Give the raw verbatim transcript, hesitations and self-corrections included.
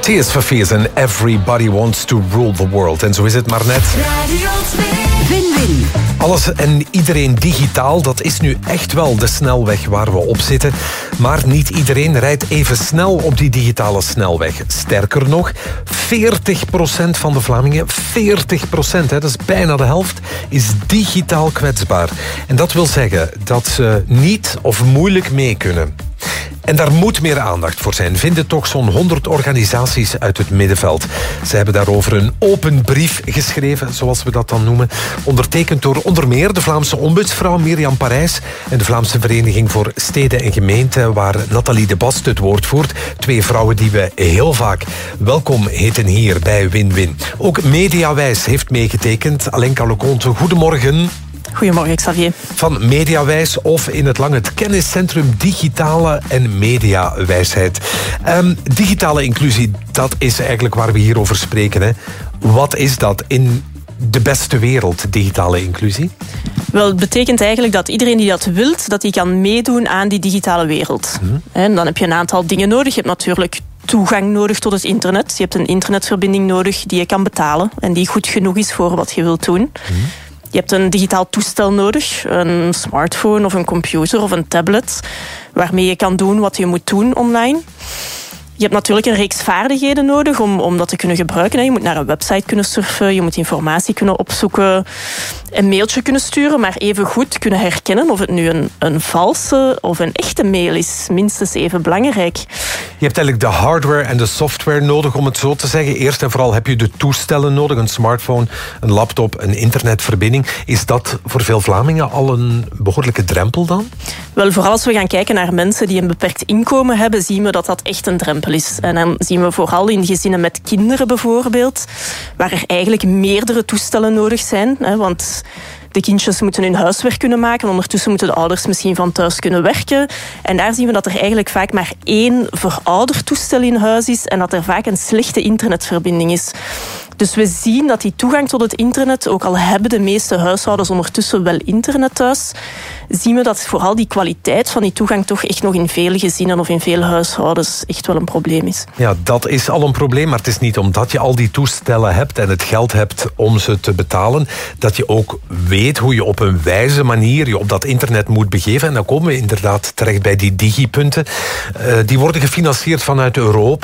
Tears for Fears en Everybody Wants to Rule the World. En zo is het maar net. Win-win. Alles en iedereen digitaal, dat is nu echt wel de snelweg waar we op zitten. Maar niet iedereen rijdt even snel op die digitale snelweg. Sterker nog, veertig procent van de Vlamingen, veertig procent, hè, dat is bijna de helft, is digitaal kwetsbaar. En dat wil zeggen dat ze niet of moeilijk mee kunnen. En daar moet meer aandacht voor zijn, vinden toch zo'n honderd organisaties uit het middenveld. Ze hebben daarover een open brief geschreven, zoals we dat dan noemen. Ondertekend door onder meer de Vlaamse ombudsvrouw Mirjam Parijs en de Vlaamse Vereniging voor Steden en Gemeenten, waar Nathalie de Bast het woord voert. Twee vrouwen die we heel vaak welkom heten hier bij Win-Win. Ook Mediawijs heeft meegetekend. Alenka Leconte, goedemorgen. Goedemorgen, Xavier. Van Mediawijs, of in het lang het kenniscentrum Digitale en Mediawijsheid. Um, digitale inclusie, dat is eigenlijk waar we hier over spreken. Hè. Wat is dat in de beste wereld, digitale inclusie? Wel, het betekent eigenlijk dat iedereen die dat wilt, dat die kan meedoen aan die digitale wereld. Hmm. En dan heb je een aantal dingen nodig. Je hebt natuurlijk toegang nodig tot het internet. Je hebt een internetverbinding nodig die je kan betalen en die goed genoeg is voor wat je wilt doen. Hmm. Je hebt een digitaal toestel nodig, een smartphone of een computer of een tablet, waarmee je kan doen wat je moet doen online. Je hebt natuurlijk een reeks vaardigheden nodig om, om dat te kunnen gebruiken. Je moet naar een website kunnen surfen, je moet informatie kunnen opzoeken, een mailtje kunnen sturen, maar even goed kunnen herkennen of het nu een, een valse of een echte mail is. Minstens even belangrijk. Je hebt eigenlijk de hardware en de software nodig, om het zo te zeggen. Eerst en vooral heb je de toestellen nodig, een smartphone, een laptop, een internetverbinding. Is dat voor veel Vlamingen al een behoorlijke drempel dan? Wel, vooral als we gaan kijken naar mensen die een beperkt inkomen hebben, zien we dat dat echt een drempel is. En dan zien we vooral in gezinnen met kinderen bijvoorbeeld, waar er eigenlijk meerdere toestellen nodig zijn. Hè, want de kindjes moeten hun huiswerk kunnen maken. Ondertussen moeten de ouders misschien van thuis kunnen werken. En daar zien we dat er eigenlijk vaak maar één verouderd toestel in huis is en dat er vaak een slechte internetverbinding is. Dus we zien dat die toegang tot het internet, ook al hebben de meeste huishoudens ondertussen wel internet thuis, zien we dat vooral die kwaliteit van die toegang toch echt nog in vele gezinnen of in vele huishoudens echt wel een probleem is. Ja, dat is al een probleem, maar het is niet omdat je al die toestellen hebt en het geld hebt om ze te betalen, dat je ook weet hoe je op een wijze manier je op dat internet moet begeven. En dan komen we inderdaad terecht bij die digipunten. Uh, die worden gefinancierd vanuit Europa.